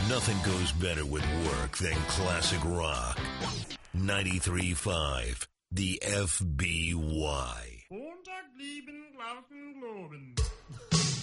Nothing goes better with work than classic rock. 93.5, the FBY. Montag lieben, laufen, globen.